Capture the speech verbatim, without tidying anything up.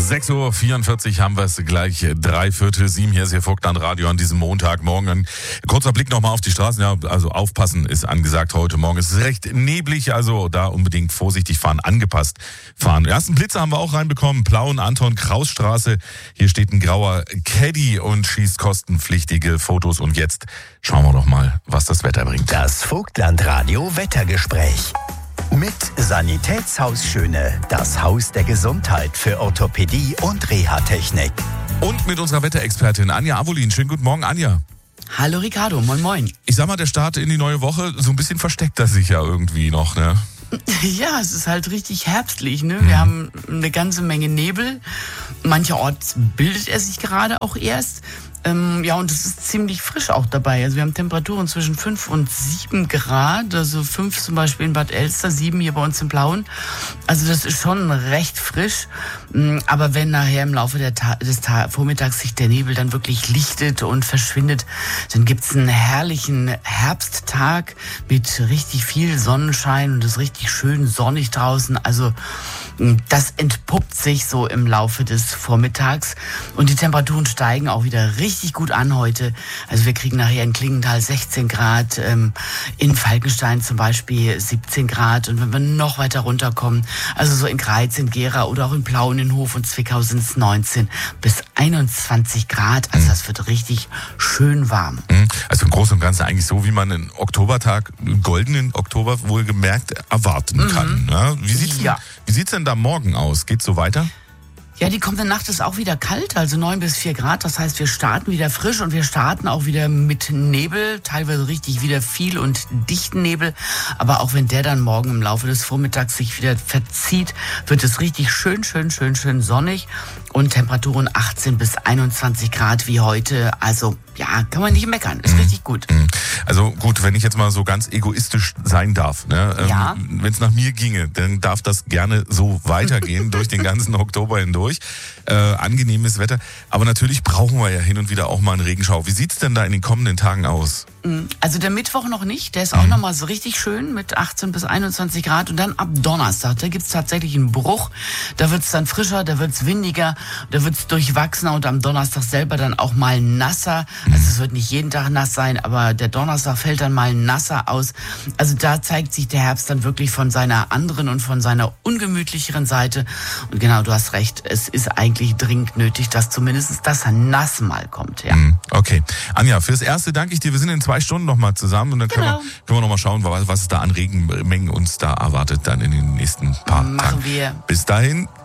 sechs Uhr vierundvierzig haben wir es gleich, drei Viertel sieben. Hier ist Ihr Vogtland Radio an diesem Montagmorgen. Ein kurzer Blick nochmal auf die Straßen. Ja, also aufpassen ist angesagt heute Morgen. Es ist recht neblig, also da unbedingt vorsichtig fahren, angepasst fahren. Ersten Blitzer haben wir auch reinbekommen. Plauen, Anton Kraus Straße. Hier steht ein grauer Caddy und schießt kostenpflichtige Fotos. Und jetzt schauen wir doch mal, was das Wetter bringt. Das Vogtland Radio Wettergespräch. Mit Sanitätshaus Schöne, das Haus der Gesundheit für Orthopädie und Reha-Technik. Und mit unserer Wetterexpertin Anja Avolin. Schönen guten Morgen, Anja. Hallo Ricardo, moin moin. Ich sag mal, der Start in die neue Woche, so ein bisschen versteckt er sich ja irgendwie noch, ne? Ja, es ist halt richtig herbstlich, ne? Wir mhm. haben eine ganze Menge Nebel. Mancherorts bildet er sich gerade auch erst. Ähm, ja, und es ist ziemlich frisch auch dabei. Also wir haben Temperaturen zwischen fünf und sieben Grad. Also fünf zum Beispiel in Bad Elster, sieben hier bei uns im Blauen. Also das ist schon recht frisch. Aber wenn nachher im Laufe der Ta- des Ta- Vormittags sich der Nebel dann wirklich lichtet und verschwindet, dann gibt's einen herrlichen Herbsttag mit richtig viel Sonnenschein und es ist richtig schön sonnig draußen. Also das entpuppt sich so im Laufe des Vormittags. Und die Temperaturen steigen auch wieder richtig Richtig gut an heute. Also wir kriegen nachher in Klingenthal sechzehn Grad, ähm, in Falkenstein zum Beispiel siebzehn Grad und wenn wir noch weiter runterkommen, also so in Greiz, in Gera oder auch in Plauen, in Hof und Zwickau sind es neunzehn bis einundzwanzig Grad. Also das wird richtig schön warm. Also im Großen und Ganzen eigentlich so, wie man einen Oktobertag, einen goldenen Oktober wohlgemerkt erwarten kann. Mhm. Ja, wie sieht's ja. denn, wie sieht's denn da morgen aus? Geht's so weiter? Ja, die kommende Nacht ist auch wieder kalt, also neun bis vier Grad. Das heißt, wir starten wieder frisch und wir starten auch wieder mit Nebel, teilweise richtig wieder viel und dichten Nebel. Aber auch wenn der dann morgen im Laufe des Vormittags sich wieder verzieht, wird es richtig schön, schön, schön, schön sonnig und Temperaturen achtzehn bis einundzwanzig Grad wie heute. Also ja, kann man nicht meckern, ist mhm. richtig gut. Also gut, wenn ich jetzt mal so ganz egoistisch sein darf, ne? Ja. Ähm, wenn es nach mir ginge, dann darf das gerne so weitergehen durch den ganzen Oktober hindurch. Äh, angenehmes Wetter. Aber natürlich brauchen wir ja hin und wieder auch mal einen Regenschauer. Wie sieht's denn da in den kommenden Tagen aus? Also der Mittwoch noch nicht, der ist auch mhm. nochmal so richtig schön mit achtzehn bis einundzwanzig Grad und dann ab Donnerstag, da gibt's tatsächlich einen Bruch, da wird's dann frischer, da wird's windiger, da wird's durchwachsener und am Donnerstag selber dann auch mal nasser, also es wird nicht jeden Tag nass sein, aber der Donnerstag fällt dann mal nasser aus, also da zeigt sich der Herbst dann wirklich von seiner anderen und von seiner ungemütlicheren Seite und genau, du hast recht, es ist eigentlich dringend nötig, dass zumindest das Nass mal kommt, ja. Okay, Anja, fürs Erste danke ich dir, wir sind in zwei Stunden noch mal zusammen und dann können, genau. wir, können wir noch mal schauen, was, was es da an Regenmengen uns da erwartet dann in den nächsten paar Machen Tagen. wir. Bis dahin.